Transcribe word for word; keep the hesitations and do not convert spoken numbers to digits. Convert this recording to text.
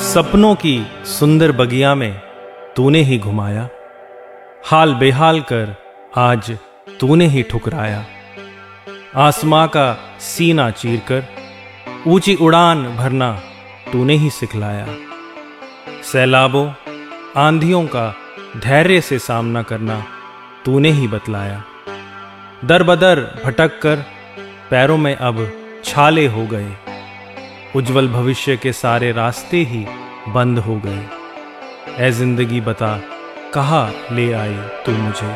सपनों की सुंदर बगिया में तूने ही घुमाया, हाल बेहाल कर आज तूने ही ठुकराया। आसमां का सीना चीरकर ऊंची उड़ान भरना तूने ही सिखलाया। सैलाबों आंधियों का धैर्य से सामना करना तूने ही बतलाया। दर बदर भटक कर पैरों में अब छाले हो गए, उज्जवल भविष्य के सारे रास्ते ही बंद हो गए। ऐ जिंदगी बता कहाँ ले आए तू मुझे।